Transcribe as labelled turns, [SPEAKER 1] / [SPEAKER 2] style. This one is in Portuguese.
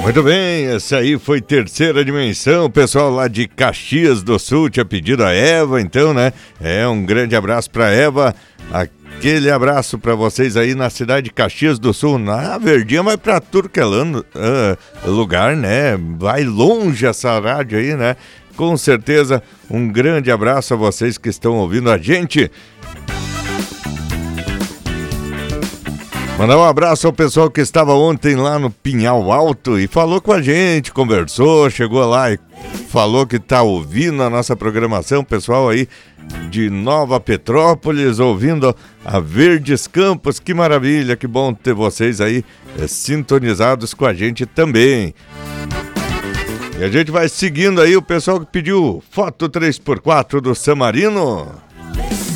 [SPEAKER 1] Muito bem, essa aí foi Terceira Dimensão, o pessoal lá de Caxias do Sul tinha pedido a Eva, então, né? Um grande abraço pra Eva, aquele abraço pra vocês aí na cidade de Caxias do Sul, na Verdinha, vai pra tudo que é lugar, né? Vai longe essa rádio aí, né? Com certeza, um grande abraço a vocês que estão ouvindo a gente. Mandar um abraço ao pessoal que estava ontem lá no Pinhal Alto e falou com a gente, conversou, chegou lá e falou que está ouvindo a nossa programação. Pessoal aí de Nova Petrópolis ouvindo a Verdes Campos, que maravilha, que bom ter vocês aí sintonizados com a gente também. E a gente vai seguindo aí o pessoal que pediu foto 3x4 do San Marino.